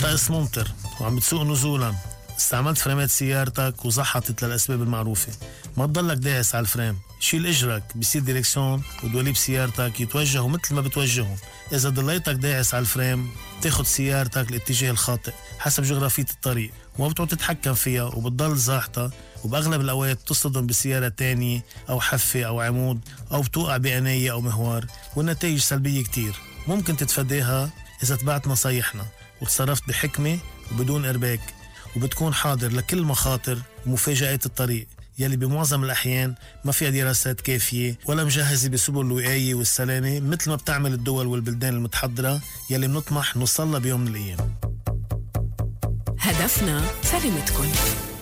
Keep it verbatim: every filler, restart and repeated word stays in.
طقس ممطر وعم بتسوق نزولا، استعملت فريمات سيارتك وزحطت للأسباب المعروفة، ما تضلك داعس على الفريم، شيل اجرك بصير ديركسيون ودوليب سيارتك يتوجهوا مثل ما بتوجههم. اذا ضليتك داعس على الفريم تاخد سيارتك الاتجاه الخاطئ حسب جغرافية الطريق وما بتعود تتحكم فيها وبتضل زاحطة، وبأغلب الأوقات تصطدم بسيارة تانية أو حفة أو عمود أو بتوقع بأنية أو مهوار، والنتائج سلبية كتير. ممكن تتفاداها إذا تبعت نصايحنا وتصرفت بحكمة وبدون إرباك، وبتكون حاضر لكل مخاطر ومفاجآت الطريق يلي بمعظم الأحيان ما فيها دراسات كافية ولا مجهزة بسبل الوقاية والسلامة مثل ما بتعمل الدول والبلدان المتحضرة يلي بنطمح نوصلها بيوم من الأيام. هدفنا سلامتكن.